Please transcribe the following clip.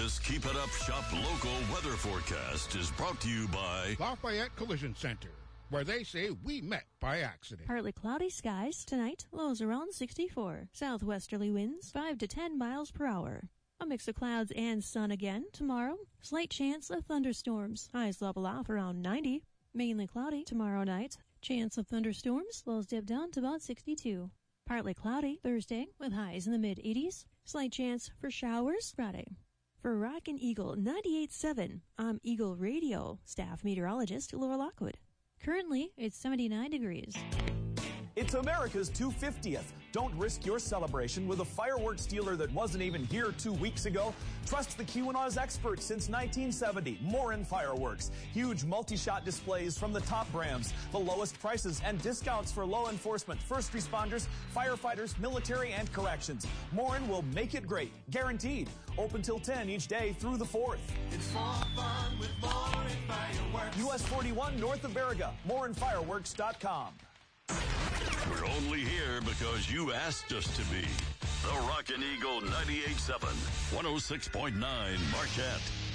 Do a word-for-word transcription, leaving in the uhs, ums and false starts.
This Keep It Up Shop local weather forecast is brought to you by Lafayette Collision Center, where they say we met by accident. Partly cloudy skies tonight, lows around sixty-four. Southwesterly winds five to ten miles per hour. A mix of clouds and sun again tomorrow. Slight chance of thunderstorms. Highs level off around ninety. Mainly cloudy tomorrow night. Chance of thunderstorms. Lows dip down to about sixty-two. Partly cloudy Thursday with highs in the mid-eighties. Slight chance for showers Friday. For Rockin' Eagle ninety-eight point seven, I'm Eagle Radio staff meteorologist Laura Lockwood. Currently, it's seventy-nine degrees. It's America's two hundred fiftieth. Don't risk your celebration with a fireworks dealer that wasn't even here two weeks ago. Trust the Keweenaw's experts since nineteen seventy. Morin Fireworks. Huge multi-shot displays from the top brands. The lowest prices and discounts for law enforcement, first responders, firefighters, military, and corrections. Morin will make it great. Guaranteed. Open till ten each day through the fourth. It's more fun with Morin Fireworks. U S forty-one north of Baraga. Morin Fireworks dot com. We're only here because you asked us to be. The Rockin' Eagle ninety-eight point seven, one oh six point nine Marquette.